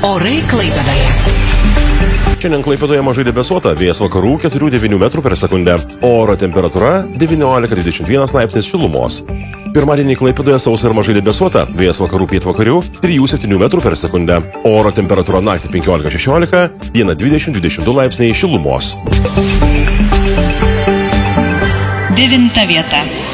Orai Klaipėdoje. Šiandien Klaipėdoje mažai debesuota, vėjas vakarų 4–9 metrų per sekundę. Oro temperatūra 19–21 laipsnis šilumos. Pirmadienį Klaipėdoje sausa ir mažai debesuota, vėjas vakarų pietvakarių 3–7 metrų per sekundę. Oro temperatūra naktį 15–16, dieną 20–22 laipsniai šilumos. 9 vieta.